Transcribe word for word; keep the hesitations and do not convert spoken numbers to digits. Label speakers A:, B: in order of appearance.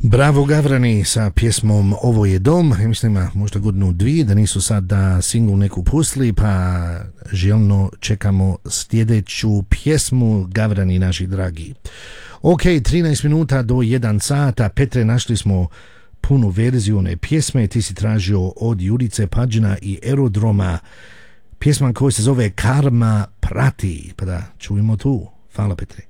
A: Bravo Gavrani sa pjesmom Ovo je dom, mislim ima možda godinu dvije da nisu sad da singl neku pustili, pa željno čekamo sljedeću pjesmu Gavrani naši dragi. Ok, trinaest minuta do jedan sata. Petre, našli smo punu verziju one pjesme, ti si tražio od Jurice Pađina i Aerodroma pjesma koja se zove Karma prati, pa da čujemo tu. Hvala Petre.